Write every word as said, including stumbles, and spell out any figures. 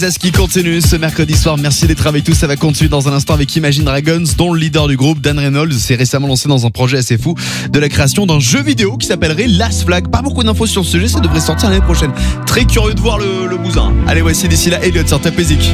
C'est ce qui continue ce mercredi soir. Merci d'être avec tous. Ça va continuer dans un instant avec Imagine Dragons, dont le leader du groupe, Dan Reynolds, s'est récemment lancé dans un projet assez fou de la création d'un jeu vidéo qui s'appellerait Last Flag. Pas beaucoup d'infos sur ce sujet, ça devrait sortir l'année prochaine. Très curieux de voir le, le bousin. Allez, voici d'ici là Elliot sur Top Music.